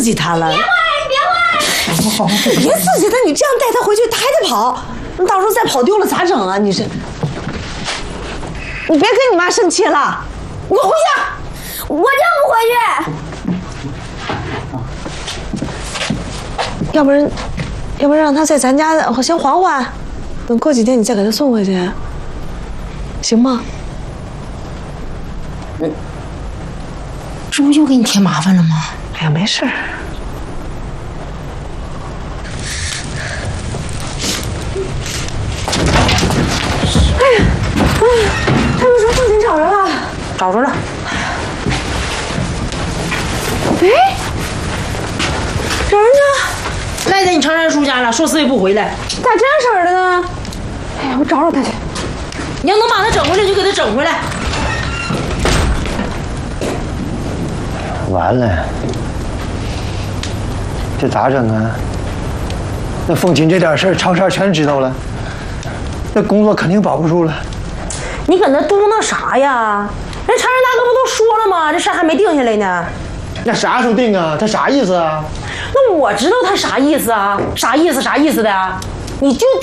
激他了。 别换！ 别刺激他，你这样带他回去，他还得跑，你到时候再跑丢了咋整啊？你别跟你妈生气了，你回家。 我就不回去。 要不然让他在咱家先缓缓，等过几天你再给他送回去，行吗？ 这不又给你添麻烦了吗？ 哎呀，没事。他们说父亲找着了， 找着了。 哎，找人呢？ 赖在你常山叔家了，说死也不回来。 咋这事儿的呢？哎呀，我找找他去。 你要能把他整回来，就给他整回来。 完了，这咋整啊？那凤琴这点事儿，常山全知道了，那工作肯定保不住了。 你搁那嘟囔啥呀？人常山大哥不都说了吗？这事还没定下来呢。 那啥时候定啊？他啥意思啊？ 那我知道他啥意思啊？啥意思的？你就